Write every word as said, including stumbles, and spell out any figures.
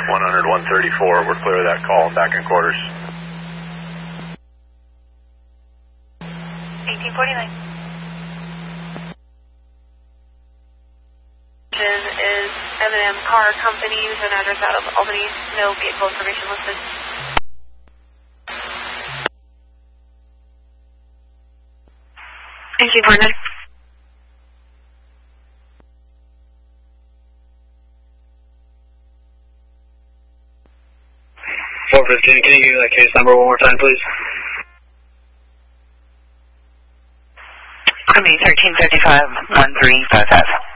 one hundred, one thirty-four, we're clear of that call, back in quarters. eighteen forty-nine. Is M and M Car Company, use an address out of Albany, no vehicle information listed. eighteen forty-nine. four fifteen, can you give me that case number one more time, please? I mean, thirteen fifty-five, one three five five.